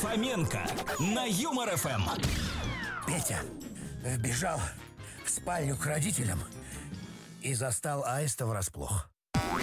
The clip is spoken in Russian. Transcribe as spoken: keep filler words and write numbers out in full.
Фоменко на Юмор ФМ. Петя бежал в спальню к родителям и застал Аиста врасплох.